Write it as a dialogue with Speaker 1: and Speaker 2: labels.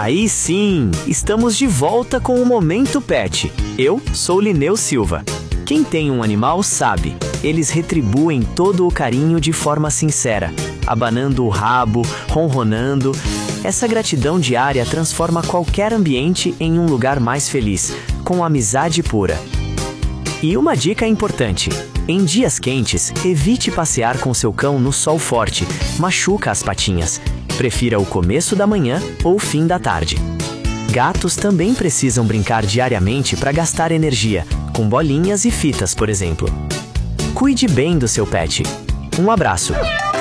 Speaker 1: Aí sim, estamos de volta com o Momento Pet. Eu sou Lineu Silva. Quem tem um animal sabe, eles retribuem todo o carinho de forma sincera, abanando o rabo, ronronando. Essa gratidão diária transforma qualquer ambiente em um lugar mais feliz, com amizade pura. E uma dica importante: em dias quentes, evite passear com seu cão no sol forte, machuca as patinhas. Prefira o começo da manhã ou o fim da tarde. Gatos também precisam brincar diariamente para gastar energia, com bolinhas e fitas, por exemplo. Cuide bem do seu pet. Um abraço!